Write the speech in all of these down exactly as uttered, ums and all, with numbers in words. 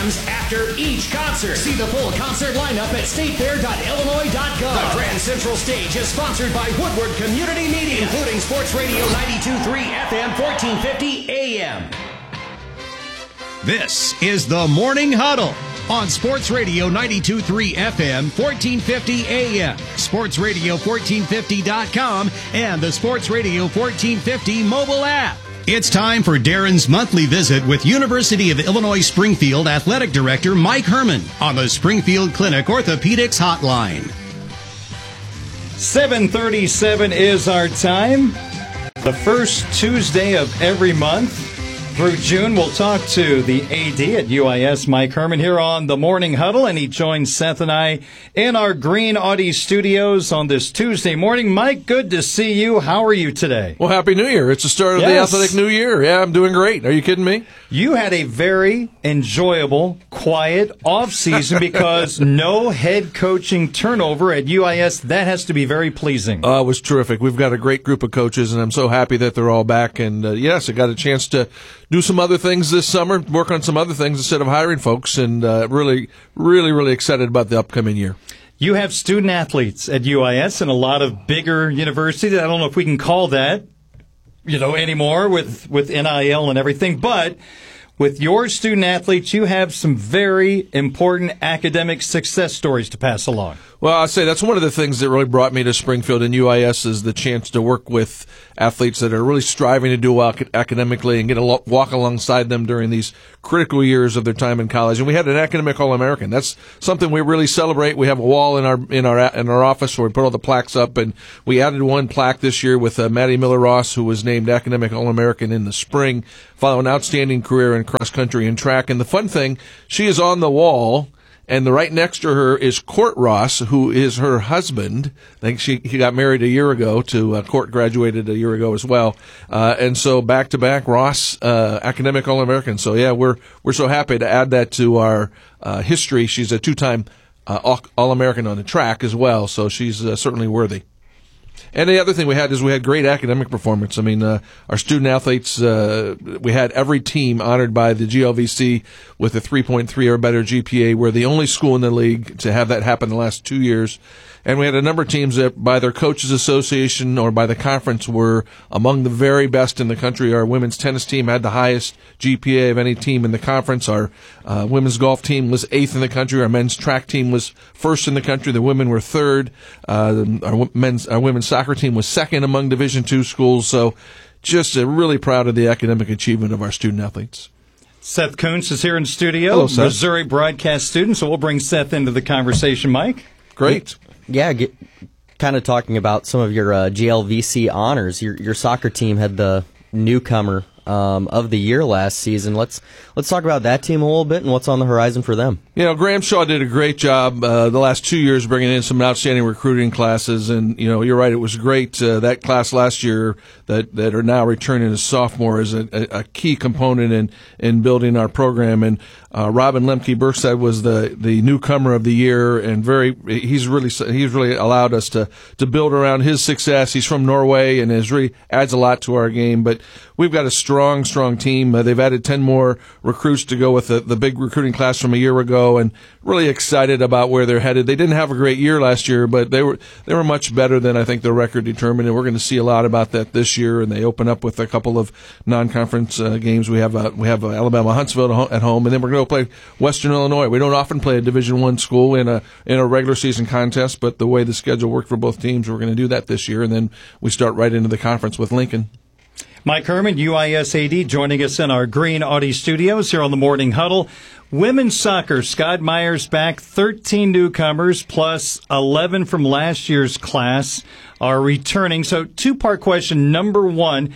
jams after each concert. See the full concert lineup at state fair dot illinois dot gov. The Grand Central Stage is sponsored by Woodward Community Media, including Sports Radio ninety-two point three F M, fourteen fifty A M. This is the Morning Huddle on Sports Radio ninety-two point three F M, fourteen fifty A M, Sports Radio fourteen fifty dot com, and the Sports Radio fourteen fifty mobile app. It's time for Darren's monthly visit with University of Illinois Springfield Athletic Director Mike Herman on the Springfield Clinic Orthopedics Hotline. seven thirty-seven is our time. The first Tuesday of every month through June, we'll talk to the A D at U I S, Mike Herman, here on the Morning Huddle, and he joins Seth and I in our Green Audi studios on this Tuesday morning. Mike, good to see you. How are you today? Well, Happy New Year. It's the start of Yes. the athletic new year. Yeah, I'm doing great. Are you kidding me? You had a very enjoyable, quiet off-season because no head coaching turnover at U I S. That has to be very pleasing. Uh, it was terrific. We've got a great group of coaches, and I'm so happy that they're all back. And, uh, yes, I got a chance to do some other things this summer, work on some other things instead of hiring folks, and uh, really, really, really excited about the upcoming year. You have student athletes at U I S and a lot of bigger universities. I don't know if we can call that, you know, anymore with, with N I L and everything, but with your student athletes, you have some very important academic success stories to pass along. Well, I'll say that's one of the things that really brought me to Springfield and U I S is the chance to work with athletes that are really striving to do well academically and get a walk alongside them during these critical years of their time in college. And we had an academic All-American. That's something we really celebrate. We have a wall in our in our in our office where we put all the plaques up, and we added one plaque this year with uh, Maddie Miller-Ross, who was named academic All-American in the spring, following an outstanding career in cross country and track. And the fun thing, she is on the wall. And the right next to her is Court Ross, who is her husband. I think she he got married a year ago to uh, Court graduated a year ago as well. Uh, and so back to back, Ross, uh, academic All-American. So yeah, we're we're so happy to add that to our uh, history. She's a two-time uh, All-American on the track as well. So she's uh, certainly worthy. And the other thing we had is we had great academic performance. I mean, uh, our student athletes, uh, we had every team honored by the G L V C with a three point three or better G P A. We're the only school in the league to have that happen in the last two years. And we had a number of teams that, by their coaches association or by the conference, were among the very best in the country. Our women's tennis team had the highest G P A of any team in the conference. Our uh, women's golf team was eighth in the country. Our men's track team was first in the country. The women were third. Uh, our men's, our women's soccer team was second among Division two schools. So, just uh, really proud of the academic achievement of our student athletes. Seth Kuntz is here in studio, Hello, Seth. Missouri broadcast student. So we'll bring Seth into the conversation, Mike. Great. Yeah, get, kind of talking about some of your uh, G L V C honors. Your your soccer team had the newcomer um, of the year last season. Let's let's talk about that team a little bit and what's on the horizon for them. You know, Graham Shaw did a great job uh, the last two years bringing in some outstanding recruiting classes, and you know, you're right, it was great. Uh, that class last year that, that are now returning as sophomores is a, a key component in, in building our program. And uh, Robin Lemke Berkstead was the, the newcomer of the year, and very he's really he's really allowed us to to build around his success. He's from Norway and has really adds a lot to our game. But we've got a strong, strong team. Uh, they've added ten more recruits to go with the, the big recruiting class from a year ago, and really excited about where they're headed. They didn't have a great year last year, but they were they were much better than I think the record determined, and we're going to see a lot about that this year. And they open up with a couple of non-conference uh, games. We have uh, we have uh, Alabama Huntsville at home, and then we're going to play Western Illinois. We don't often play a Division One school in a in a regular season contest, but the way the schedule worked for both teams, we're going to do that this year, and then we start right into the conference with Lincoln. Mike Herman, U I S A D, joining us in our Green Audi studios here on the Morning Huddle. Women's soccer, Scott Myers back, thirteen newcomers plus eleven from last year's class are returning. So two-part question. Number one,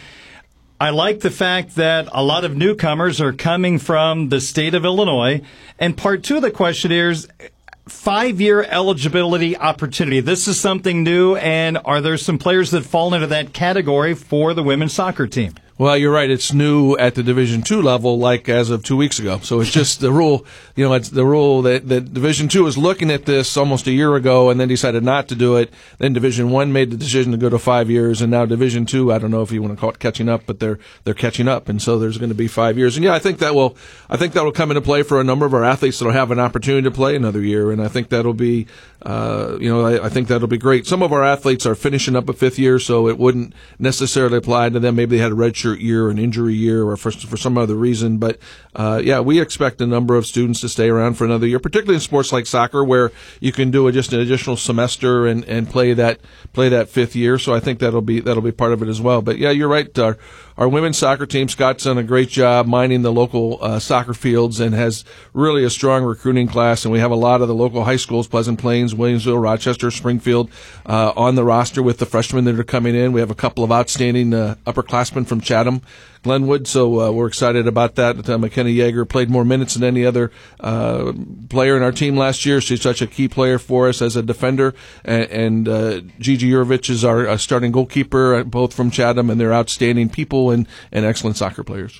I like the fact that a lot of newcomers are coming from the state of Illinois. And part two of the question is five-year eligibility opportunity. This is something new, and are there some players that fall into that category for the women's soccer team? Well, you're right. It's new at the Division Two level, like as of two weeks ago. So it's just the rule. You know, it's the rule that, that Division Two was looking at this almost a year ago, and then decided not to do it. Then Division One made the decision to go to five years, and now Division Two. I don't know if you want to call it catching up, but they're they're catching up, and so there's going to be five years. And yeah, I think that will I think that will come into play for a number of our athletes that'll have an opportunity to play another year, and I think that'll be, uh, you know, I, I think that'll be great. Some of our athletes are finishing up a fifth year, so it wouldn't necessarily apply to them. Maybe they had a redshirt year, an injury year, or for for some other reason. But uh, yeah, we expect a number of students to stay around for another year, particularly in sports like soccer, where you can do a, just an additional semester and, and play that play that fifth year. So I think that'll be that'll be part of it as well. But yeah, you're right. Our, our women's soccer team, Scott's done a great job mining the local uh, soccer fields and has really a strong recruiting class. And we have a lot of the local high schools, Pleasant Plains, Williamsville, Rochester, Springfield, uh, on the roster with the freshmen that are coming in. We have a couple of outstanding uh, upperclassmen from Chatham, Glenwood, so uh, we're excited about that. Uh, McKenna Yeager played more minutes than any other uh, player in our team last year. She's such a key player for us as a defender. And, and uh, Gigi Urovich is our uh, starting goalkeeper, both from Chatham, and they're outstanding people and, and excellent soccer players.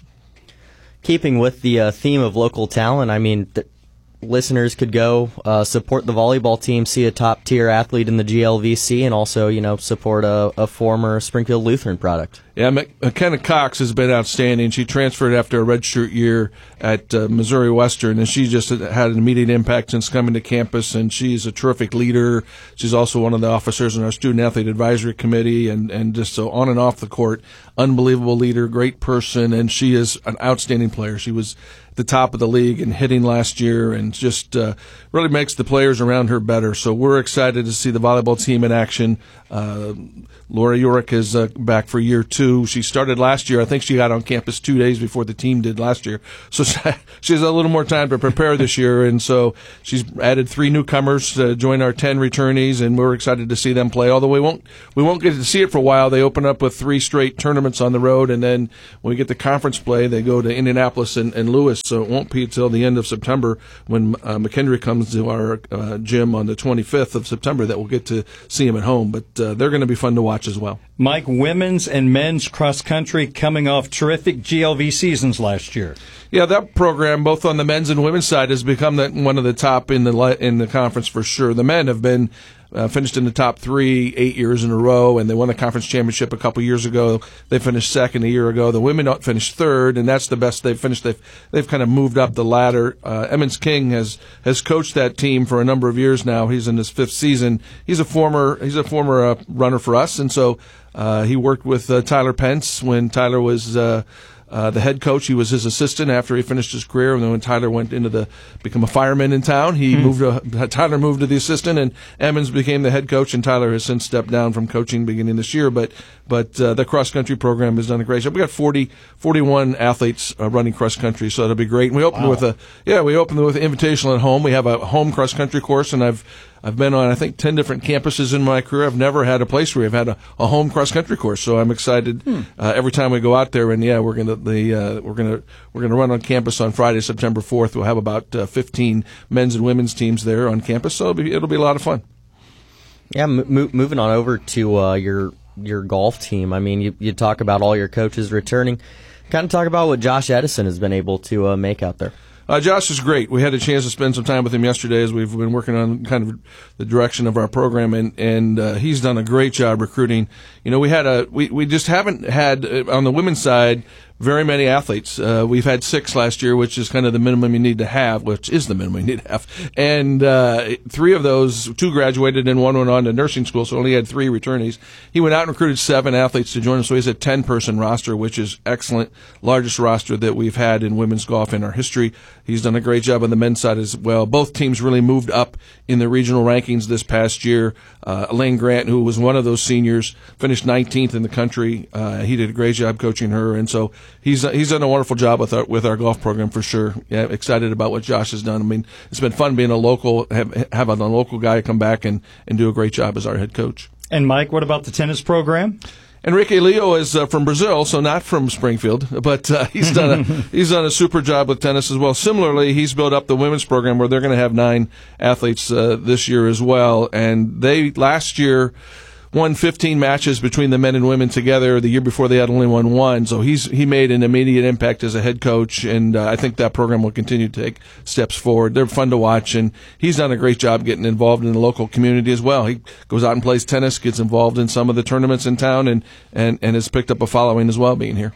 Keeping with the uh, theme of local talent, I mean, th- listeners could go uh, support the volleyball team, see a top-tier athlete in the G L V C, and also, you know, support a, a former Springfield Lutheran product. Yeah, McKenna Cox has been outstanding. She transferred after a redshirt year at uh, Missouri Western, and she just had an immediate impact since coming to campus, and she's a terrific leader. She's also one of the officers in our Student-Athlete Advisory Committee, and, and just so on and off the court, unbelievable leader, great person, and she is an outstanding player. She was the top of the league in hitting last year, and just uh, really makes the players around her better. So we're excited to see the volleyball team in action. Uh, Laura Yorick is uh, back for year two. She started last year. I think she got on campus two days before the team did last year. So she has a little more time to prepare this year, and so she's added three newcomers to join our ten returnees, and we're excited to see them play. Although we won't we won't get to see it for a while. They open up with three straight tournaments on the road, and then when we get to conference play, they go to Indianapolis and, and Lewis. So it won't be until the end of September when uh, McKendree comes to our uh, gym on the twenty-fifth of September that we'll get to see them at home. But uh, they're going to be fun to watch as well. Mike, women's and men's cross country coming off terrific G L V seasons last year. Yeah, that program, both on the men's and women's side, has become the, one of the top in the in the conference for sure. The men have been uh, finished in the top three eight years in a row, and they won the conference championship a couple years ago. They finished second a year ago. The women finished third, and that's the best they've finished. They've they've kind of moved up the ladder. Uh, Emmons King has has coached that team for a number of years now. He's in his fifth season. He's a former he's a former uh, runner for us, and so uh, he worked with uh, Tyler Pence when Tyler was. Uh, Uh, the head coach, he was his assistant after he finished his career, and then when Tyler went into the become a fireman in town, he mm-hmm. moved. To, Tyler moved to the assistant, and Emmons became the head coach. And Tyler has since stepped down from coaching beginning this year. But but uh, the cross country program has done a great job. We got forty, forty-one athletes uh, running cross country, so that'll be great. And we opened wow. with a yeah, we opened with an invitational at home. We have a home cross country course, and I've. I've been on, I think, ten different campuses in my career. I've never had a place where I've had a, a home cross country course, so I'm excited hmm. uh, every time we go out there. And yeah, we're gonna the uh, we're gonna we're gonna run on campus on Friday, September fourth. We'll have about uh, fifteen men's and women's teams there on campus, so it'll be, it'll be a lot of fun. Yeah, m- moving on over to uh, your your golf team. I mean, you you talk about all your coaches returning. Kind of talk about what Josh Edison has been able to uh, make out there. Uh, Josh is great. We had a chance to spend some time with him yesterday as we've been working on kind of the direction of our program, and and uh, he's done a great job recruiting. You know, we had a we we just haven't had uh, on the women's side very many athletes. Uh, we've had six last year, which is kind of the minimum you need to have, which is the minimum you need to have. And uh, three of those, two graduated and one went on to nursing school, so only had three returnees. He went out and recruited seven athletes to join us, so he's a ten-person roster, which is excellent, largest roster that we've had in women's golf in our history. He's done a great job on the men's side as well. Both teams really moved up in the regional rankings this past year. Uh, Elaine Grant, who was one of those seniors, finished nineteenth in the country. Uh, he did a great job coaching her, and so he's he's done a wonderful job with our with our golf program for sure. Yeah, excited about what Josh has done. I mean, it's been fun being a local, have, having a local guy come back and, and do a great job as our head coach. And Mike, what about the tennis program? Enrique Leo is uh, from Brazil, so not from Springfield, but uh, he's done a he's done a super job with tennis as well. Similarly, he's built up the women's program where they're going to have nine athletes uh, this year as well. And they last year won fifteen matches between the men and women together. The year before they had only won one. So he's he made an immediate impact as a head coach, and uh, I think that program will continue to take steps forward. They're fun to watch, and he's done a great job getting involved in the local community as well. He goes out and plays tennis, gets involved in some of the tournaments in town, and, and, and has picked up a following as well being here.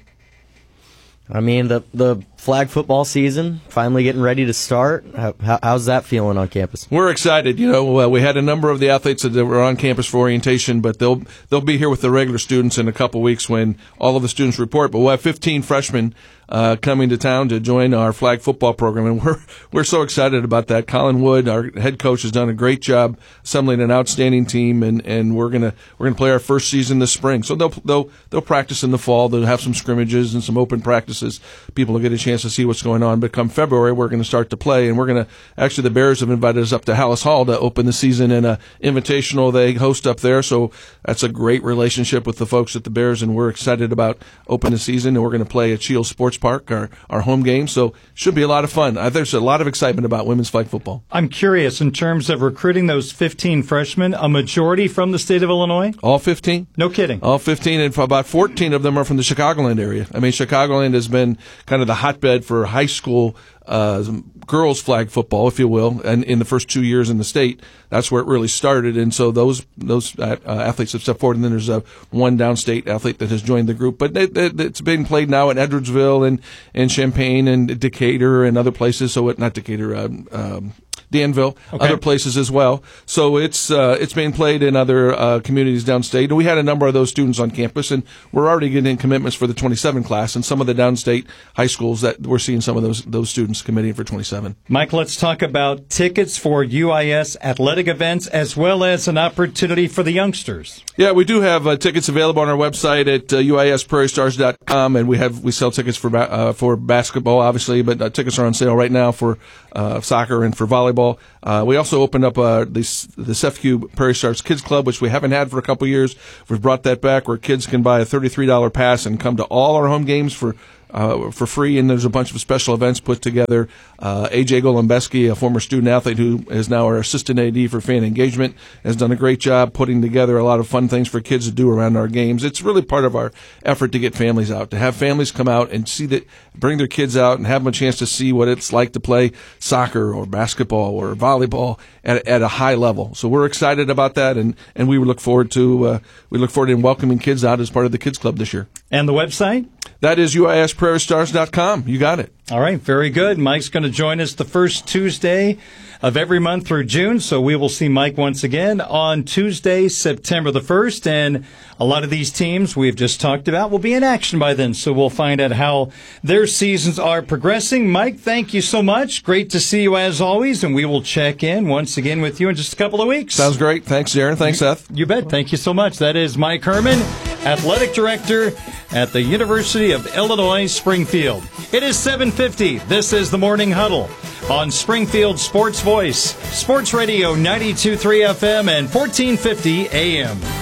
I mean, the the flag football season finally getting ready to start. How, how's that feeling on campus? We're excited. You know, uh, we had a number of the athletes that were on campus for orientation, but they'll they'll be here with the regular students in a couple weeks when all of the students report. But we'll have fifteen freshmen uh, coming to town to join our flag football program, and we're we're so excited about that. Colin Wood, our head coach, has done a great job assembling an outstanding team, and, and we're gonna we're gonna play our first season this spring. So they'll they'll they'll practice in the fall. They'll have some scrimmages and some open practices. People will get a chance to see what's going on. But come February, we're going to start to play, and we're going to actually the Bears have invited us up to Hallis Hall to open the season in a invitational they host up there. So that's a great relationship with the folks at the Bears, and we're excited about opening the season. And we're going to play at Shields Sports Park, our our home game. So should be a lot of fun. I, there's a lot of excitement about women's flag football. I'm curious in terms of recruiting those fifteen freshmen, a majority from the state of Illinois. All fifteen? No kidding. All fifteen, and about fourteen of them are from the Chicagoland area. I mean, Chicagoland has been kind of the hotbed for high school uh, girls flag football, if you will, and in the first two years in the state, that's where it really started. And so those those uh, athletes have stepped forward, and then there's a one downstate athlete that has joined the group. But it, it, it's being played now in Edwardsville and, and Champaign and Decatur and other places. So it, not Decatur, um, um, Danville, okay. Other places as well. So it's uh, it's being played in other uh, communities downstate. And we had a number of those students on campus, and we're already getting commitments for the twenty-seven class, and some of the downstate high schools that we're seeing some of those those students committing for twenty-seven. Mike, let's talk about tickets for U I S athletic events as well as an opportunity for the youngsters. Yeah, we do have uh, tickets available on our website at uh, U I S prairie stars dot com, and we have we sell tickets for ba- uh, for basketball, obviously, but uh, tickets are on sale right now for uh, soccer and for volleyball. Uh, we also opened up uh, the, the C E F C U Prairie Stars Kids Club, which we haven't had for a couple years. We've brought that back, where kids can buy a thirty-three dollars pass and come to all our home games for Uh, for free, and there's a bunch of special events put together. Uh, A J Golombeski, a former student athlete who is now our assistant A D for fan engagement, has done a great job putting together a lot of fun things for kids to do around our games. It's really part of our effort to get families out, to have families come out and see that, bring their kids out and have them a chance to see what it's like to play soccer or basketball or volleyball at, at a high level. So we're excited about that, and, and we look forward to uh, we look forward to welcoming kids out as part of the Kids Club this year. And the website? That is U I S prairie stars dot com. You got it. All right, very good. Mike's going to join us the first Tuesday of every month through June, so we will see Mike once again on Tuesday, September the first, and a lot of these teams we've just talked about will be in action by then, so we'll find out how their seasons are progressing. Mike, thank you so much. Great to see you as always, and we will check in once again with you in just a couple of weeks. Sounds great. Thanks, Darren. Thanks, Seth. You bet. Thank you so much. That is Mike Herman, Athletic Director at the University of Illinois, Springfield. It is seven fifty. This is the Morning Huddle on Springfield Sports Voice, Sports Radio ninety-two point three F M and fourteen fifty A M.